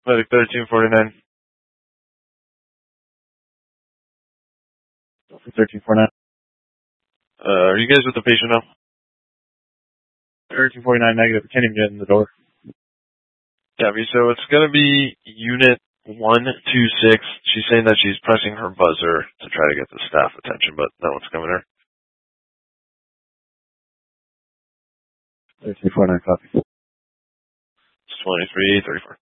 Medic 1349. 1349. Are you guys with the patient now? 1349 negative. Can't even get in the door. Copy. So it's going to be Unit 126. She's saying that she's pressing her buzzer to try to get the staff attention, but no one's coming her. 1349 copy. It's 2334.